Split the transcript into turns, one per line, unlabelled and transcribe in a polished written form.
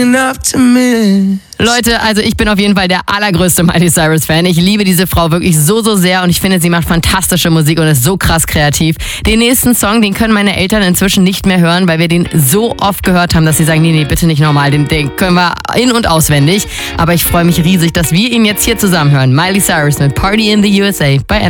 Leute, also ich bin auf jeden Fall der allergrößte Miley Cyrus-Fan. Ich liebe diese Frau wirklich so, so sehr und ich finde, sie macht fantastische Musik und ist so krass kreativ. Den nächsten Song, den können meine Eltern inzwischen nicht mehr hören, weil wir den so oft gehört haben, dass sie sagen, nee, bitte nicht nochmal, den können wir in- und auswendig. Aber ich freue mich riesig, dass wir ihn jetzt hier zusammen hören. Miley Cyrus mit Party in the USA bei